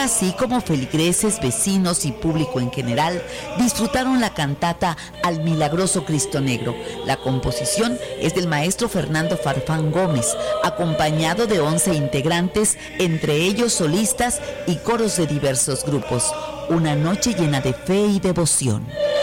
así como feligreses, vecinos y público en general disfrutaron la cantata Al Milagroso Cristo Negro. La composición es del maestro Fernando Farfán Gómez, acompañado de 11 integrantes, entre ellos solistas y coros de diversos grupos. Una noche llena de fe y devoción.